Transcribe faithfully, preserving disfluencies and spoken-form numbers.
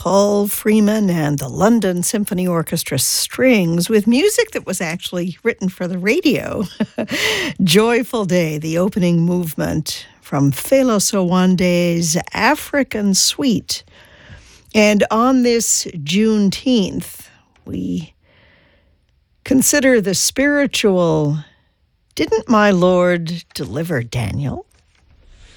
Paul Freeman and the London Symphony Orchestra Strings with music that was actually written for the radio. Joyful Day, the opening movement from Felos Owande's African Suite. And on this Juneteenth, we consider the spiritual, didn't my Lord deliver Daniel?